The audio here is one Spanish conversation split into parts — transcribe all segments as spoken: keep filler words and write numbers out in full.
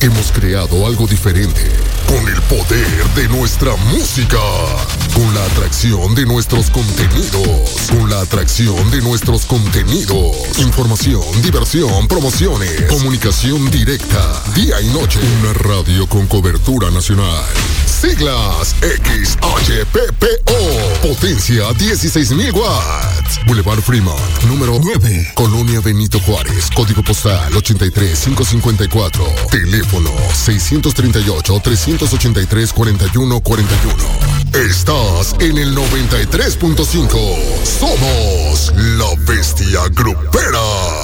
Hemos creado algo diferente, con el poder de nuestra música, con la atracción de nuestros contenidos, con la atracción de nuestros contenidos, información, diversión, promociones, comunicación directa, día y noche, una radio con cobertura nacional. Siglas X H P P O, potencia dieciséis mil watts. Boulevard Fremont, número nueve, Colonia Benito Juárez, código postal ochenta y tres mil quinientos cincuenta y cuatro, teléfono seiscientos treinta y ocho, trescientos ochenta y tres, cuarenta y uno cuarenta y uno. Estás en el noventa y tres punto cinco. Somos la Bestia Grupera.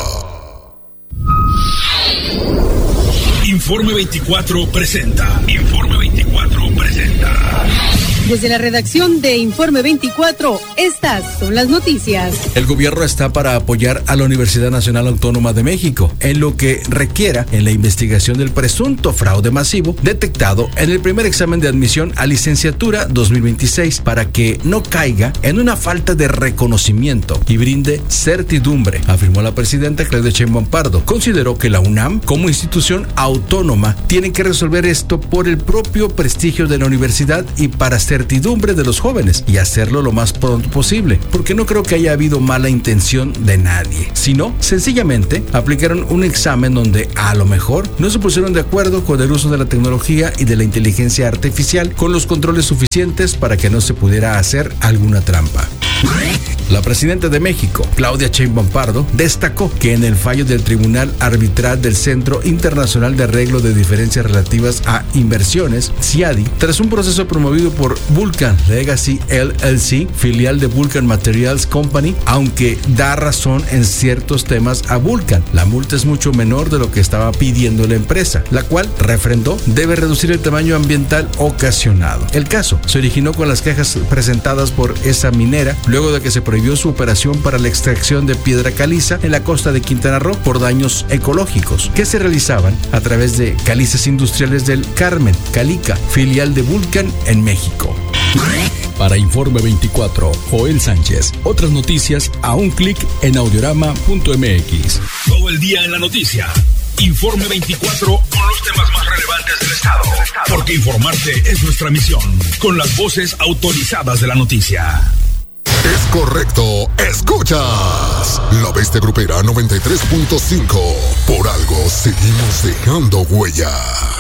Informe veinticuatro presenta. Informe veinticuatro presenta. Desde la redacción de Informe veinticuatro, estas son las noticias. El gobierno está para apoyar a la Universidad Nacional Autónoma de México en lo que requiera en la investigación del presunto fraude masivo detectado en el primer examen de admisión a licenciatura dos mil veintiséis para que no caiga en una falta de reconocimiento y brinde certidumbre, afirmó la presidenta Claudia Sheinbaum Pardo. Consideró que la UNAM, como institución autónoma, tiene que resolver esto por el propio prestigio de la universidad y para certidumbre de los jóvenes y hacerlo lo más pronto posible, porque no creo que haya habido mala intención de nadie, sino sencillamente aplicaron un examen donde a lo mejor no se pusieron de acuerdo con el uso de la tecnología y de la inteligencia artificial con los controles suficientes para que no se pudiera hacer alguna trampa. La presidenta de México, Claudia Sheinbaum Pardo, destacó que en el fallo del Tribunal Arbitral del Centro Internacional de Arreglo de Diferencias Relativas a Inversiones, C I A D I, tras un proceso promovido por Vulcan Legacy L L C, filial de Vulcan Materials Company, aunque da razón en ciertos temas a Vulcan, la multa es mucho menor de lo que estaba pidiendo la empresa, la cual, refrendó, debe reducir el tamaño ambiental ocasionado. El caso se originó con las quejas presentadas por esa minera, luego de que se prohibió su operación para la extracción de piedra caliza en la costa de Quintana Roo por daños ecológicos que se realizaban a través de Calizas Industriales del Carmen, Calica, filial de Vulcan en México. Para Informe veinticuatro, Joel Sánchez. Otras noticias a un clic en audiorama punto m x. Todo el día en la noticia. Informe veinticuatro con los temas más relevantes del estado. Porque informarte es nuestra misión. Con las voces autorizadas de la noticia. Es correcto, escuchas La Bestia Grupera noventa y tres punto cinco. Por algo seguimos dejando huella.